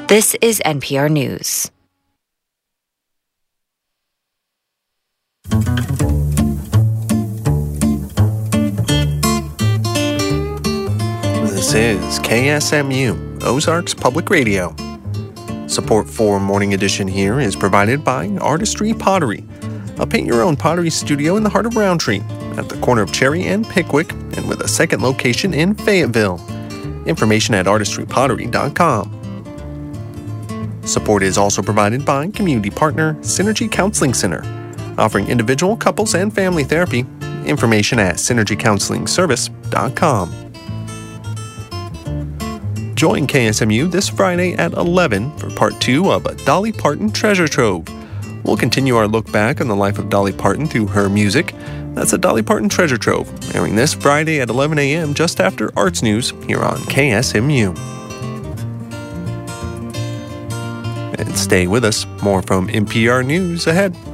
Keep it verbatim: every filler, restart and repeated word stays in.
This is N P R News. This is K S M U, Ozarks Public Radio. Support for Morning Edition here is provided by Artistry Pottery, a paint-your-own pottery studio in the heart of Roundtree, at the corner of Cherry and Pickwick, and with a second location in Fayetteville. Information at artistry pottery dot com. Support is also provided by community partner Synergy Counseling Center, offering individual, couples, and family therapy. Information at synergy counseling service dot com. Join K S M U this Friday at eleven for part two of a Dolly Parton Treasure Trove. We'll continue our look back on the life of Dolly Parton through her music. That's a Dolly Parton Treasure Trove, airing this Friday at eleven a.m. just after Arts News here on K S M U. And stay with us. More from N P R News ahead.